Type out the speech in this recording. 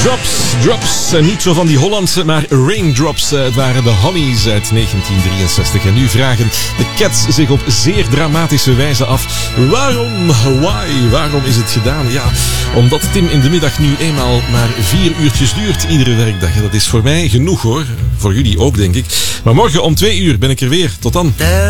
Drops. Niet zo van die Hollandse, maar Raindrops. Het waren de Honey's uit 1963. En nu vragen de Cats zich op zeer dramatische wijze af. Waarom is het gedaan? Ja, omdat Tim in de middag nu eenmaal maar 4 uurtjes duurt iedere werkdag. Dat is voor mij genoeg hoor. Voor jullie ook denk ik. Maar morgen om 2 uur ben ik er weer. Tot dan.